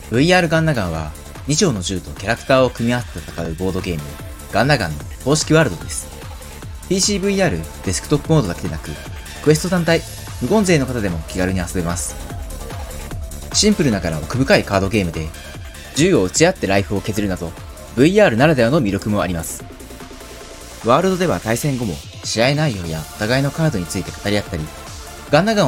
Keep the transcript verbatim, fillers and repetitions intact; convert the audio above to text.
ブイアール ガンナガンはに丁の銃とキャラクターを組み合わせて戦うボードゲームガンナガンの公式ワールドです。 ピーシーブイアール デスクトップモードだけでなく、クエスト単体無言勢の方でも気軽に遊べます。シンプルながら奥深いカードゲームで銃を撃ち合ってライフを削るなど ブイアール ならではの魅力もあります。ワールドでは対戦後も試合内容やお互いのカードについて語り合ったり、ガンナガン